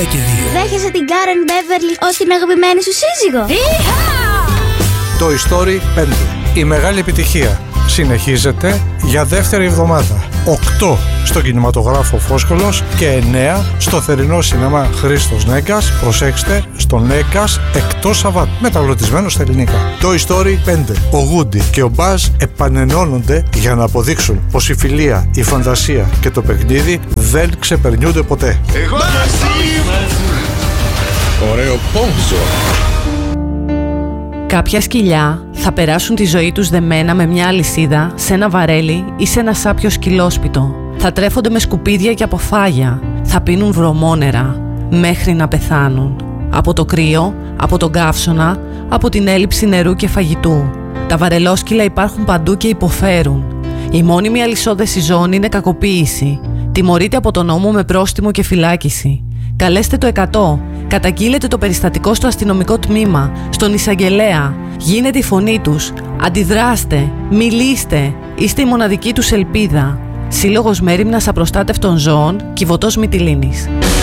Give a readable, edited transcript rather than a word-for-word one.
και 2. Δέχεσαι την Karen Beverly ως την αγαπημένη σου σύζυγο? Toy Story 5. Η μεγάλη επιτυχία συνεχίζεται για δεύτερη εβδομάδα. 8 στο κινηματογράφο Φόσκολος και 9 στο θερινό σινεμά Χρήστος Νέγκας. Προσέξτε, στο Νέγκας εκτός Σαββάτου, μεταγλωτισμένο στα ελληνικά. Toy Story 5. Ο Woody και ο Buzz επανενώνονται για να αποδείξουν πως η φιλία, η φαντασία και το παιχνίδι δεν ξεπερνιούνται ποτέ. Εγώ και εσύ! Ωραίο πόντζο. Κάποια σκυλιά θα περάσουν τη ζωή τους δεμένα με μια αλυσίδα σε ένα βαρέλι ή σε ένα σάπιο σκυλόσπιτο. Θα τρέφονται με σκουπίδια και από φάγια. Θα πίνουν βρωμόνερα μέχρι να πεθάνουν. Από το κρύο, από τον καύσωνα, από την έλλειψη νερού και φαγητού. Τα βαρελόσκυλα υπάρχουν παντού και υποφέρουν. Η μόνιμη αλυσόδεση ζώων είναι κακοποίηση. Τιμωρείται από τον νόμο με πρόστιμο και φυλάκιση. Καλέστε το 100. Καταγγείλετε το περιστατικό στο αστυνομικό τμήμα, στον εισαγγελέα. Γίνετε η φωνή τους. Αντιδράστε. Μιλήστε. Είστε η μοναδική τους ελπίδα. Σύλλογος Μέριμνας Απροστάτευτων Ζώων, Κιβωτός Μυτιλήνης.